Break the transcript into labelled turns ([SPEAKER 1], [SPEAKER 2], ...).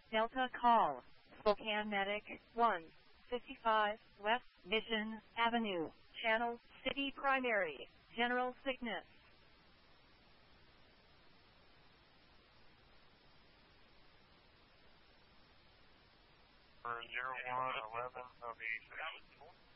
[SPEAKER 1] Delta call. Spokane Medic 155 West Mission Avenue, Channel City Primary, General Sickness.
[SPEAKER 2] For 0111 of 86.